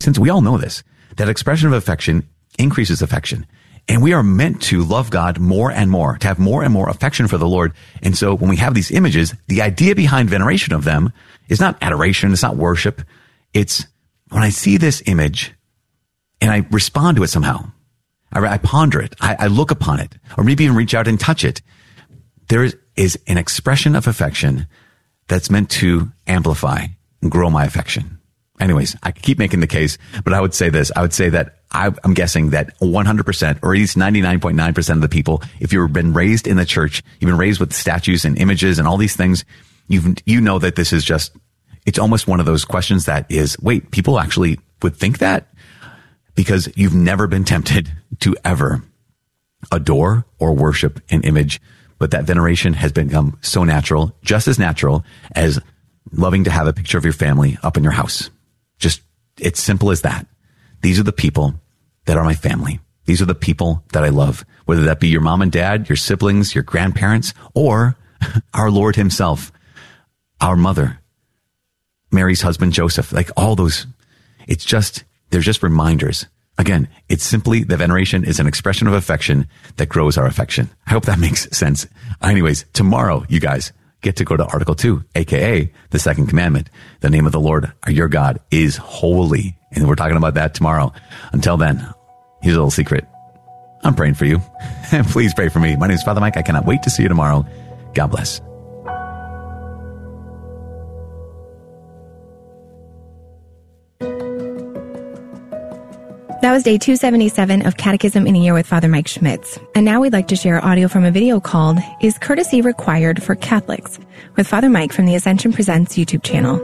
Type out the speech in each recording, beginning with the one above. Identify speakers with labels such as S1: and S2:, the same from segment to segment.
S1: since we all know this, that expression of affection increases affection. And we are meant to love God more and more, to have more and more affection for the Lord. And so when we have these images, the idea behind veneration of them is not adoration. It's not worship. It's when I see this image and I respond to it somehow, I ponder it, I look upon it, or maybe even reach out and touch it. There is an expression of affection that's meant to amplify and grow my affection. Anyways, I keep making the case, but I would say this. I would say that I'm guessing that 100%, or at least 99.9% of the people, if you've been raised in the church, you've been raised with statues and images and all these things, you know that this is just, it's almost one of those questions that is, wait, people actually would think that? Because you've never been tempted to ever adore or worship an image, but that veneration has become so natural, just as natural as loving to have a picture of your family up in your house. Just, it's simple as that. These are the people that are my family. These are the people that I love, whether that be your mom and dad, your siblings, your grandparents, or our Lord himself, our mother, Mary's husband, Joseph, like all those. It's just, they're just reminders. Again, it's simply the veneration is an expression of affection that grows our affection. I hope that makes sense. Anyways, tomorrow, you guys get to go to Article 2, aka the second commandment. The name of the Lord, your God, is holy. And we're talking about that tomorrow. Until then, here's a little secret. I'm praying for you. And please pray for me. My name is Father Mike. I cannot wait to see you tomorrow. God bless.
S2: That was day 277 of Catechism in a Year with Father Mike Schmitz. And now we'd like to share audio from a video called Is Courtesy Required for Catholics? With Father Mike from the Ascension Presents YouTube channel.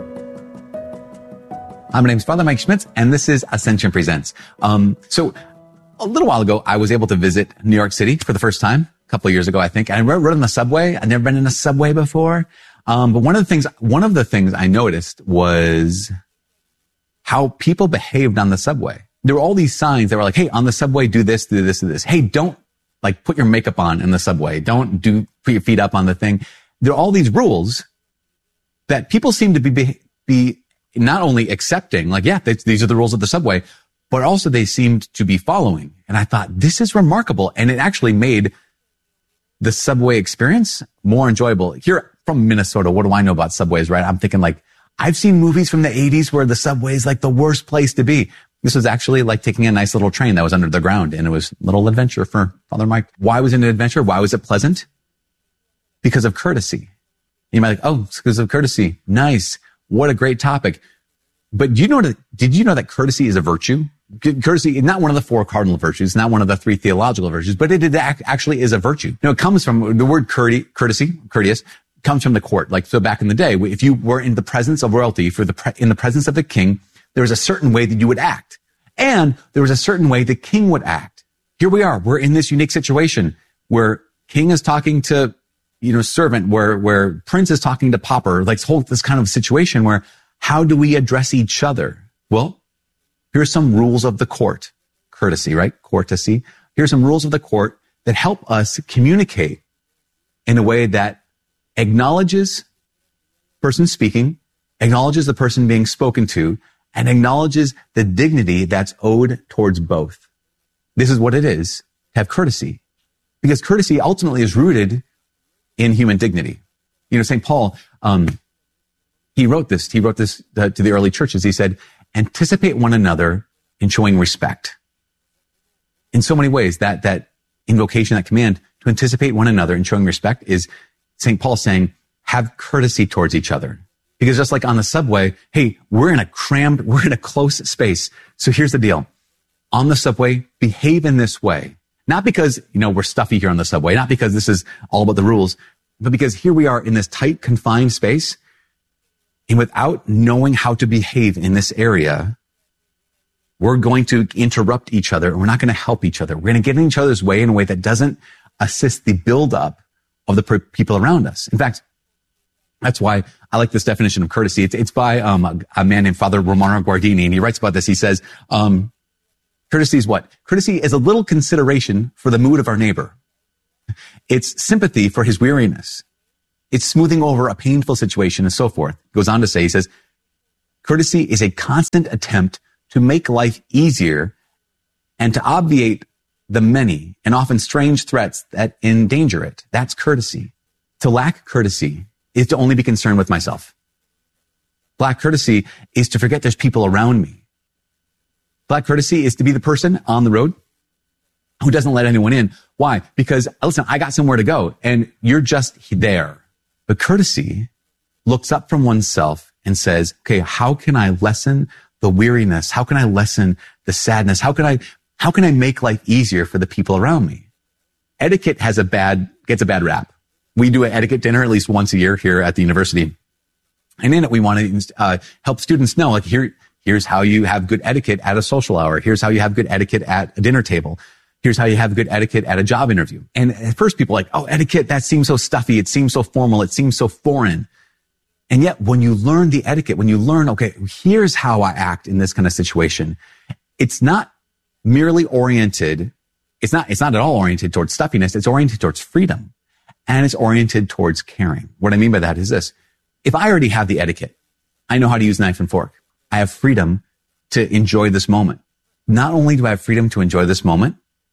S1: My name is Father Mike Schmitz, and this is Ascension Presents. So a little while ago, I was able to visit New York City for the first time, a couple of years ago, I think. And I rode on the subway. I'd never been in a subway before. But one of the things I noticed was how people behaved on the subway. There were all these signs that were like, hey, on the subway, do this, do this, do this. Hey, don't like put your makeup on in the subway. Don't put your feet up on the thing. There are all these rules that people seem to be not only accepting, like, yeah, these are the rules of the subway, but also they seemed to be following. And I thought, this is remarkable. And it actually made the subway experience more enjoyable. Here from Minnesota, what do I know about subways, right? I'm thinking like, I've seen movies from the 80s where the subway is like the worst place to be. This was actually like taking a nice little train that was under the ground, and it was a little adventure for Father Mike. Why was it an adventure? Why was it pleasant? Because of courtesy. You might be like, oh, it's because of courtesy. Nice. What a great topic. But did you know that courtesy is a virtue? Courtesy is not one of the 4 cardinal virtues, not one of the 3 theological virtues, but it actually is a virtue. It comes from the word courteous, comes from the court. Like, so back in the day, if you were in the presence of royalty, in the presence of the king, there was a certain way that you would act. And there was a certain way the king would act. Here we are. We're in this unique situation where king is talking to, servant, where prince is talking to pauper, like this kind of situation where how do we address each other? Well, here's some rules of the court. Courtesy, right? Courtesy. Here's some rules of the court that help us communicate in a way that acknowledges the person speaking, acknowledges the person being spoken to, and acknowledges the dignity that's owed towards both. This is what it is to have courtesy. Because courtesy ultimately is rooted in human dignity. St. Paul, he wrote this to the early churches. He said, anticipate one another in showing respect. In so many ways, that invocation, that command to anticipate one another in showing respect is St. Paul saying, have courtesy towards each other. Because just like on the subway, hey, we're in a close space. So here's the deal. On the subway, behave in this way. Not because, we're stuffy here on the subway, not because this is all about the rules, but because here we are in this tight, confined space. And without knowing how to behave in this area, we're going to interrupt each other and we're not going to help each other. We're going to get in each other's way in a way that doesn't assist the buildup of the people around us. In fact, that's why I like this definition of courtesy. It's by a man named Father Romano Guardini, and he writes about this. He says, courtesy is what? Courtesy is a little consideration for the mood of our neighbor. It's sympathy for his weariness. It's smoothing over a painful situation and so forth. He goes on to say, he says, courtesy is a constant attempt to to make life easier and to obviate the many and often strange threats that endanger it. That's courtesy. To lack courtesy is to only be concerned with myself. Lack courtesy is to forget there's people around me. Lack courtesy is to be the person on the road who doesn't let anyone in. Why? Because, listen, I got somewhere to go and you're just there. But courtesy looks up from oneself and says, okay, how can I lessen the weariness? How can I lessen the sadness? How can I make life easier for the people around me? Etiquette gets a bad rap. We do an etiquette dinner at least once a year here at the university. And in it, we want to help students know, like, here's how you have good etiquette at a social hour. Here's how you have good etiquette at a dinner table. Here's how you have good etiquette at a job interview. And at first people are like, oh, etiquette, that seems so stuffy. It seems so formal. It seems so foreign. And yet when you learn the etiquette, when you learn, okay, here's how I act in this kind of situation, it's not merely oriented. It's not at all oriented towards stuffiness. It's oriented towards freedom, and it's oriented towards caring. What I mean by that is this. If I already have the etiquette, I know how to use knife and fork. I have freedom to enjoy this moment. Not only do I have freedom to enjoy this moment,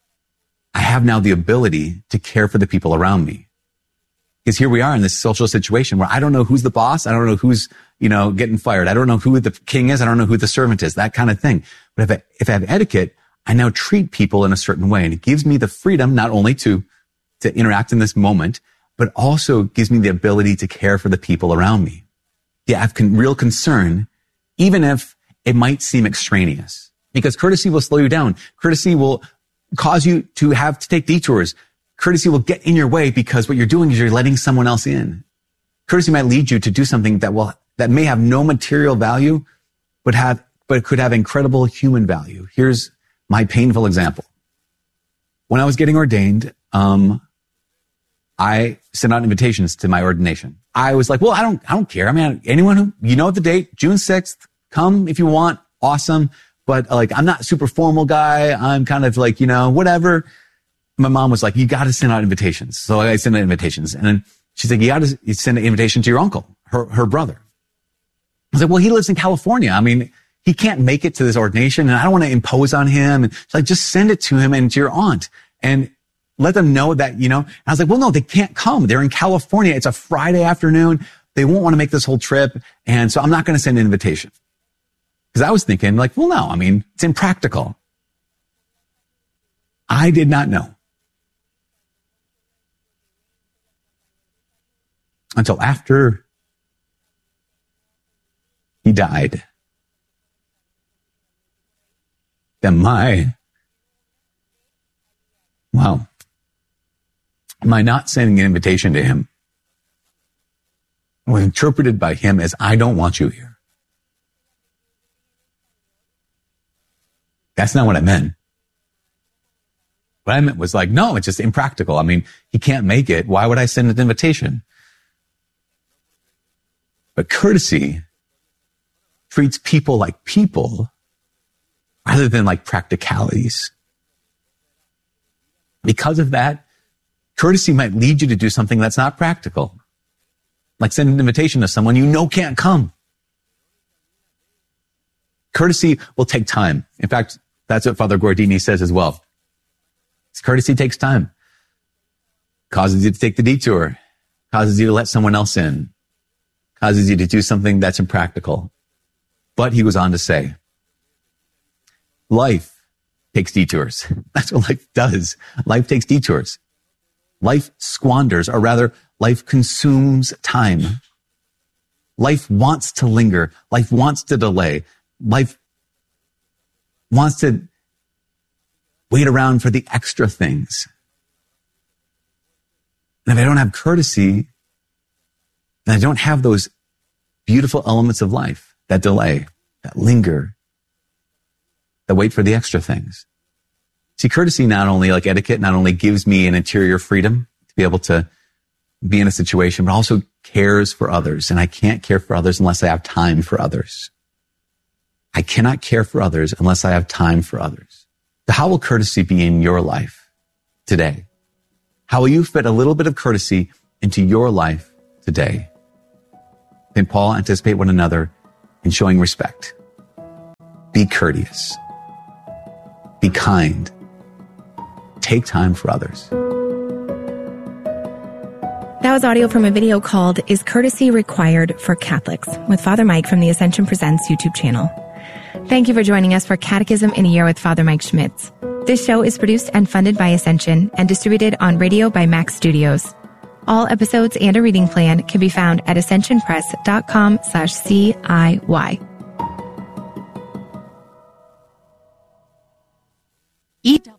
S1: I have now the ability to care for the people around me. Because here we are in this social situation where I don't know who's the boss. I don't know who's, getting fired. I don't know who the king is. I don't know who the servant is, that kind of thing. But if I have etiquette, I now treat people in a certain way. And it gives me the freedom not only to interact in this moment, but also gives me the ability to care for the people around me. Yeah, I have real concern, even if it might seem extraneous, because courtesy will slow you down. Courtesy will cause you to have to take detours. Courtesy will get in your way because what you're doing is you're letting someone else in. Courtesy might lead you to do something that may have no material value, but could have incredible human value. Here's my painful example. When I was getting ordained, I sent out invitations to my ordination. I was like, well, I don't care. I mean, anyone who, the date, June 6th, come if you want. Awesome. But I'm not a super formal guy. I'm kind of whatever. My mom was like, you got to send out invitations. So I sent out invitations. And then she's like, you got to send an invitation to your uncle, her brother. I was like, well, he lives in California. I mean, he can't make it to this ordination and I don't want to impose on him. And she's like, just send it to him and to your aunt and let them know that, And I was like, well, no, they can't come. They're in California. It's a Friday afternoon. They won't want to make this whole trip. And so I'm not going to send an invitation. Because I was thinking well, no, I mean, it's impractical. I did not know until after he died that my not sending an invitation to him was interpreted by him as, I don't want you here. That's not what I meant. What I meant was no, it's just impractical. I mean, he can't make it. Why would I send an invitation? But courtesy treats people like people rather than like practicalities. Because of that, courtesy might lead you to do something that's not practical. Like send an invitation to someone can't come. Courtesy will take time. In fact, that's what Father Guardini says as well. Courtesy takes time. Causes you to take the detour. Causes you to let someone else in. Causes you to do something that's impractical. But he goes on to say, life takes detours. That's what life does. Life takes detours. Life squanders, or rather, life consumes time. Life wants to linger. Life wants to delay. Life wants to wait around for the extra things. And if I don't have courtesy, then I don't have those beautiful elements of life that delay, that linger, that wait for the extra things. See, courtesy not only, like etiquette, not only gives me an interior freedom to be able to be in a situation, but also cares for others. And I can't care for others unless I have time for others. I cannot care for others unless I have time for others. So how will courtesy be in your life today? How will you fit a little bit of courtesy into your life today? St. Paul, anticipate one another in showing respect. Be courteous. Be kind. Take time for others.
S2: That was audio from a video called Is Courtesy Required for Catholics? With Father Mike from the Ascension Presents YouTube channel. Thank you for joining us for Catechism in a Year with Father Mike Schmitz. This show is produced and funded by Ascension and distributed on radio by Max Studios. All episodes and a reading plan can be found at ascensionpress.com/CIY.